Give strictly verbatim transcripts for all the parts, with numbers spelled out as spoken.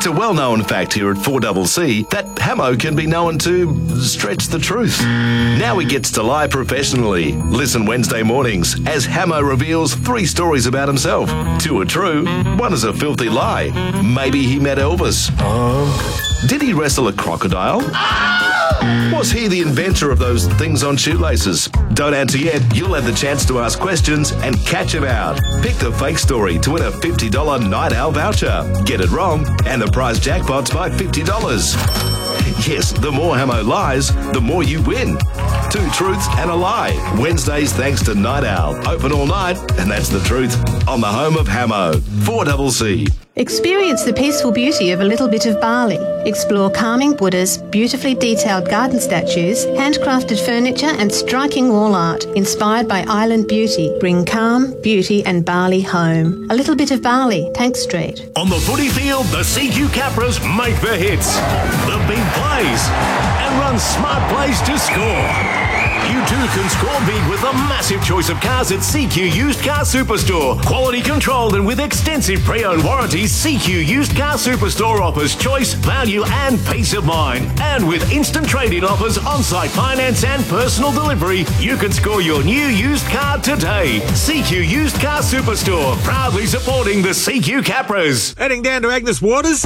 It's a well-known fact here at four C C that Hamo can be known to stretch the truth. Now he gets to lie professionally. Listen Wednesday mornings as Hamo reveals three stories about himself. Two are true, one is a filthy lie. Maybe he met Elvis. Uh, Did he wrestle a crocodile? Was he the inventor of those things on shoelaces? Don't answer yet. You'll have the chance to ask questions and catch him out. Pick the fake story to win a fifty dollars Night Owl voucher. Get it wrong, and the prize jackpot's by fifty dollars. Yes, the more Hamo lies, the more you win. Two truths and a lie. Wednesdays thanks to Night Owl. Open all night, and that's the truth. On the home of Hamo, four C C. Experience the peaceful beauty of a little bit of Bali. Explore calming Buddhas, beautifully detailed garden statues, handcrafted furniture and striking wall art inspired by island beauty. Bring calm, beauty and Bali home. A little bit of Bali, Tank Street. On the footy field, the C Q Capras make the hits, the big plays, and run smart plays to score. You too can score big with a massive choice of cars at C Q Used Car Superstore. Quality controlled and with extensive pre-owned warranties, C Q Used Car Superstore offers choice, value and peace of mind. And with instant trade-in offers, on-site finance and personal delivery, you can score your new used car today. C Q Used Car Superstore, proudly supporting the C Q Capras. Heading down to Agnes Waters?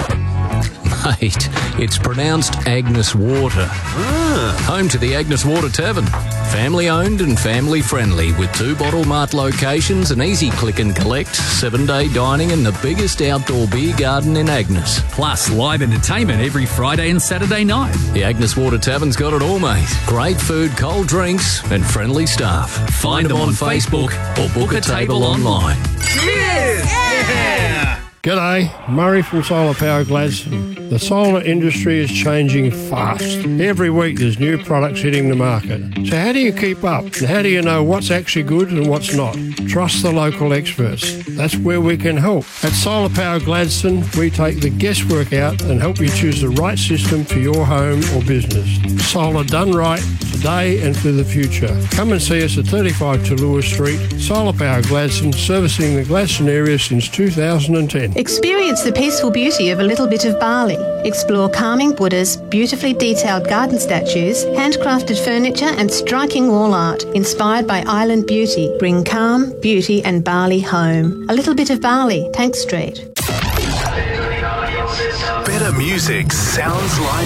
Mate, it's pronounced Agnes Water. Ah. Home to the Agnes Water Tavern. Family owned and family friendly with two Bottle Mart locations, an easy click and collect, seven day dining and the biggest outdoor beer garden in Agnes. Plus live entertainment every Friday and Saturday night. The Agnes Water Tavern's got it all, mate. Great food, cold drinks and friendly staff. Find, Find them on, on Facebook, Facebook or book a table online. Cheers! Yeah! G'day, Murray from Solar Power Gladstone. The solar industry is changing fast. Every week there's new products hitting the market. So how do you keep up? And how do you know what's actually good and what's not? Trust the local experts. That's where we can help. At Solar Power Gladstone, we take the guesswork out and help you choose the right system for your home or business. Solar done right, today and for the future. Come and see us at thirty-five Talua Street. Solar Power Gladstone, servicing the Gladstone area since two thousand ten. Experience the peaceful beauty of a little bit of Bali. Explore calming Buddhas, beautifully detailed garden statues, handcrafted furniture and striking wall art inspired by island beauty. Bring calm, beauty and Bali home. A little bit of Bali, Tank Street. Better music sounds like